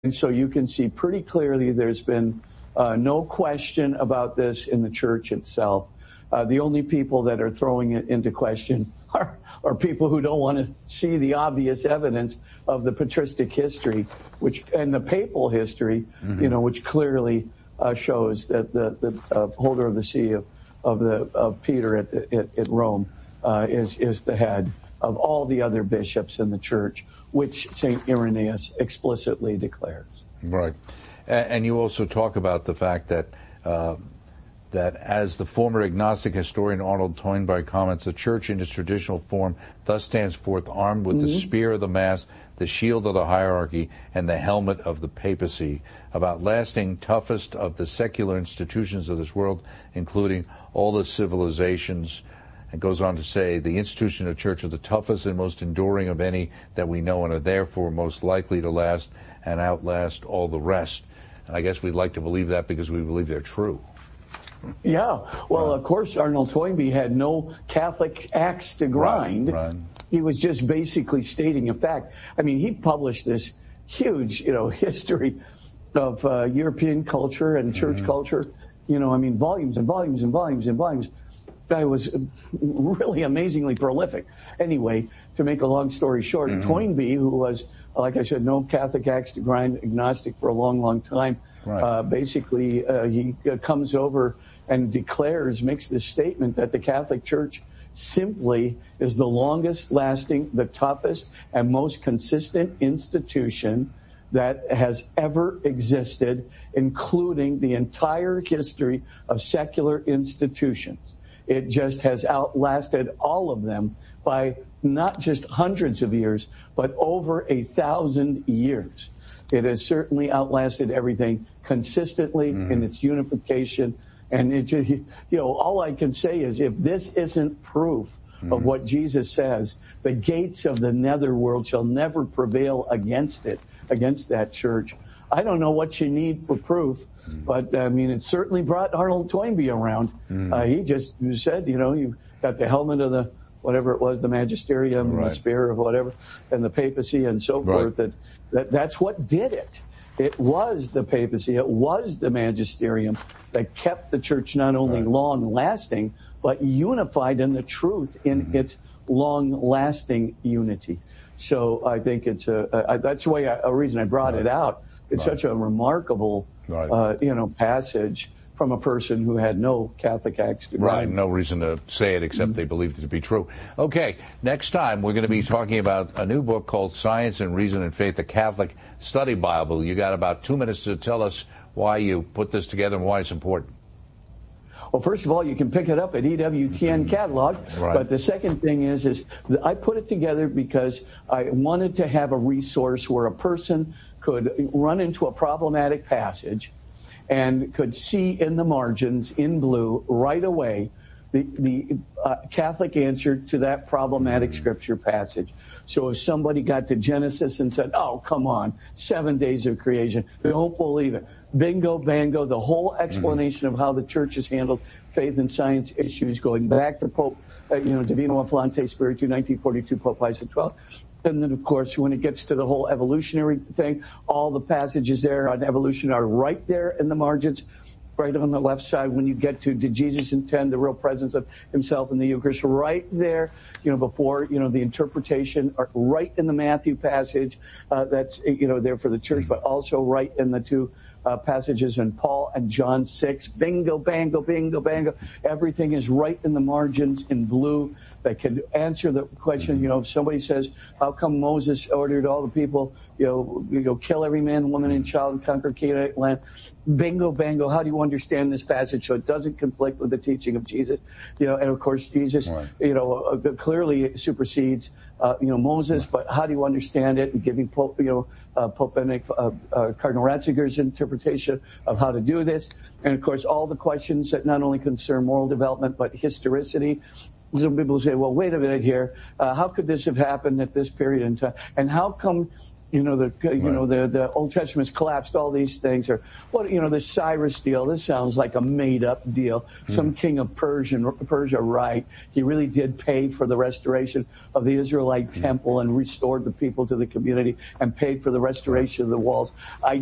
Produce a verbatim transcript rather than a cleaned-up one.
And so you can see pretty clearly there's been uh, no question about this in the church itself. Uh, the only people that are throwing it into question are, are people who don't want to see the obvious evidence of the patristic history, which and the papal history, mm-hmm. you know, which clearly uh, shows that the, the uh, holder of the see of, of the of Peter at, the, at, at Rome uh, is is the head of all the other bishops in the church, which Saint Irenaeus explicitly declares. Right. And you also talk about the fact that uh, that as the former agnostic historian Arnold Toynbee comments, the church in its traditional form thus stands forth armed with mm-hmm. the spear of the mass, the shield of the hierarchy, and the helmet of the papacy, about lasting toughest of the secular institutions of this world, including all the civilizations. It goes on to say, the institution of church are the toughest and most enduring of any that we know, and are therefore most likely to last and outlast all the rest. And I guess we'd like to believe that because we believe they're true. Yeah. Well, of course, Arnold Toynbee had no Catholic axe to grind. Right, right. He was just basically stating a fact. I mean, he published this huge, you know, history of uh, European culture and church mm-hmm. culture. You know, I mean, volumes and volumes and volumes and volumes. Guy was really amazingly prolific. Anyway, to make a long story short, mm-hmm. Toynbee, who was, like I said, no Catholic axe to grind, agnostic for a long, long time, right. uh, basically uh, he uh, comes over and declares, makes this statement that the Catholic Church simply is the longest lasting, the toughest, and most consistent institution that has ever existed, including the entire history of secular institutions. It just has outlasted all of them by not just hundreds of years, but over a thousand years. It has certainly outlasted everything consistently mm-hmm. in its unification. And it, you know, all I can say is if this isn't proof mm-hmm. of what Jesus says, the gates of the netherworld shall never prevail against it, against that church. I don't know what you need for proof, but I mean, it certainly brought Arnold Toynbee around. Mm. Uh, he just said, you know, you got the helmet of the, whatever it was, the magisterium, right. the spear of whatever, and the papacy and so right. forth. That, that that's what did it. It was the papacy, it was the magisterium that kept the church not only right. long lasting, but unified in the truth in mm-hmm. its long lasting unity. So I think it's a, a that's the way I, a reason I brought right. it out. It's right. such a remarkable, right. uh, you know, passage from a person who had no Catholic axe to grind. Right, no reason to say it except mm-hmm. they believed it to be true. Okay, next time we're going to be talking about a new book called Science and Reason and Faith, the Catholic Study Bible. You got about two minutes to tell us why you put this together and why it's important. Well, first of all, you can pick it up at E W T N catalog. Right. But the second thing is, is I put it together because I wanted to have a resource where a person could run into a problematic passage and could see in the margins in blue right away the, the uh, Catholic answer to that problematic scripture passage. So if somebody got to Genesis and said, oh, come on, seven days of creation, they don't believe it. Bingo, bango, the whole explanation mm-hmm. of how the church has handled faith and science issues going back to Pope, uh, you know, Divino Afflante Spiritu, nineteen forty-two, Pope Pius the twelfth. And then, of course, when it gets to the whole evolutionary thing, all the passages there on evolution are right there in the margins, right on the left side. When you get to, did Jesus intend the real presence of himself in the Eucharist? Right there, you know, before, you know, the interpretation, are right in the Matthew passage, uh, that's, you know, there for the church, but also right in the two Uh, passages in Paul and John six. Bingo, bango, bingo, bango. Everything is right in the margins in blue that can answer the question. You know, if somebody says, how come Moses ordered all the people, you know, you know, kill every man, woman, and child and conquer Canaanite land? Bingo, bango. How do you understand this passage so it doesn't conflict with the teaching of Jesus? You know, and of course, Jesus, right. you know, uh, clearly supersedes Uh, you know, Moses, but how do you understand it? And giving Pope, you know, uh, Pope Benedict, uh, uh, Cardinal Ratzinger's interpretation of how to do this. And of course, all the questions that not only concern moral development, but historicity. Some people say, well, wait a minute here. Uh, how could this have happened at this period in time? And how come You know, the, you right. know, the, the Old Testament's collapsed, all these things are, what, you know, the Cyrus deal, this sounds like a made up deal. Mm. Some king of Persian, Persia, right. He really did pay for the restoration of the Israelite mm. temple and restored the people to the community and paid for the restoration right. of the walls. I